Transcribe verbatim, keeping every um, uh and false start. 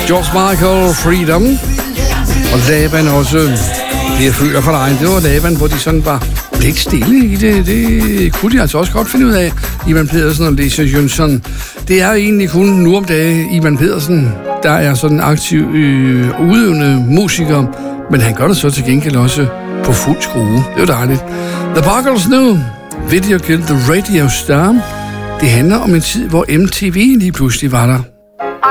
George Michael, Freedom. Og Laban også. Det jeg føler for dig, det var Laban, hvor de sådan var lidt stille i det. Det kunne de altså også godt finde ud af, Ivan Pedersen og Lisa Jønsson. Det er egentlig kun nu om dagen Ivan Pedersen, der er sådan en aktiv øh, udøvende musiker, men han gør det så til gengæld også på fuld skrue. Det er jo dejligt. The Buggles nu. Video Killed the Radio Star. Det handler om en tid, hvor M T V lige pludselig var der.